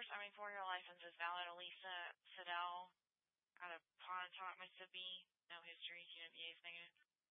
course, I mean, 4-year license is valid. Elisa Fidel out of Pontotoc, Mississippi. No history, GWA's negative.